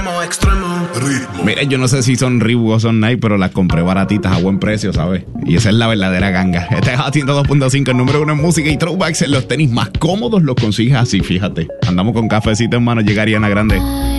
Mira, yo no sé si son Reebok o son Nike, pero las compré baratitas a buen precio, ¿sabes? Y esa es la verdadera ganga. Este es Hot 102.5, el número 1 en música y throwbacks. En los tenis más cómodos los consigues así, fíjate. Andamos con cafecito en mano, llega Ariana Grande.